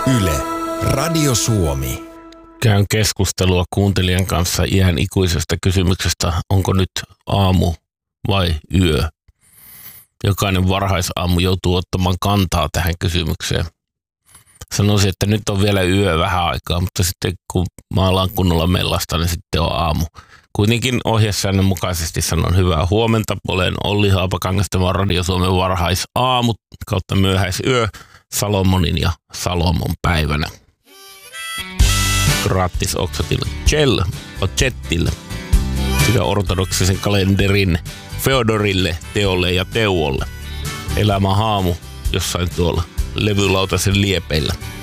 Yle, Radio Suomi. Käyn keskustelua kuuntelijan kanssa iän ikuisesta kysymyksestä, onko nyt aamu vai yö. Jokainen varhaisaamu joutuu ottamaan kantaa tähän kysymykseen. Sanoisin, että nyt on vielä yö vähän aikaa, mutta sitten kun maalaan kunnolla mellasta, niin sitten on aamu. Kuitenkin ohjesäännön mukaisesti sanon hyvää huomenta. Olen Olli Haapakangas, tämä on Radio Suomen varhaisaamu kautta myöhäisyö Salomonin ja Salomon päivänä. Grattis oksatille Chettille sekä ortodoksisen kalenterin Feodorille, Teolle ja Teuolle. Elämä haamu jossain tuolla levylautasen liepeillä.